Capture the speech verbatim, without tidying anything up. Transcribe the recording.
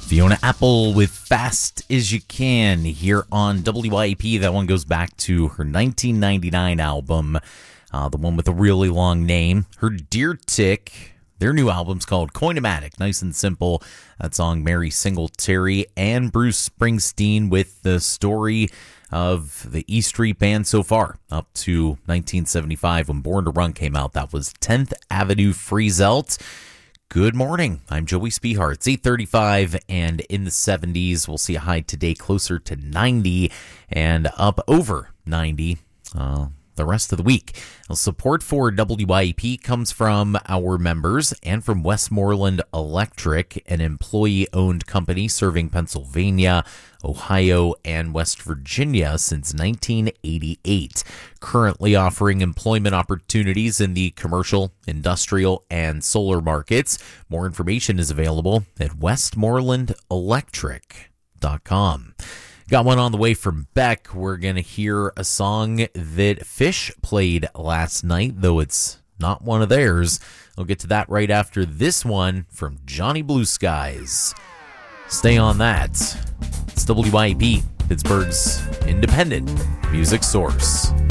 Fiona Apple with Fast As You Can here on W Y A P. That one goes back to her nineteen ninety-nine album, uh, the one with a really long name. Her Deer Tick, their new album's called Coinomatic. Nice and simple. That song, Mary Singletary and Bruce Springsteen with the story of the E Street Band so far, up to nineteen seventy-five when Born to Run came out. That was tenth Avenue Freezelt. Good morning. I'm Joey Spehar. It's eight thirty-five and in the seventies. We'll see a high today closer to ninety and up over ninety uh, the rest of the week. Now, support for W Y A P comes from our members and from Westmoreland Electric, an employee-owned company serving Pennsylvania, Ohio, and West Virginia since nineteen eighty-eight. Currently offering employment opportunities in the commercial, industrial, and solar markets. More information is available at westmoreland electric dot com. Got one on the way from Beck. We're going to hear a song that Fish played last night, though it's not one of theirs. We'll get to that right after this one from Johnny Blue Skies. Stay on that. It's W Y A P, Pittsburgh's independent music source.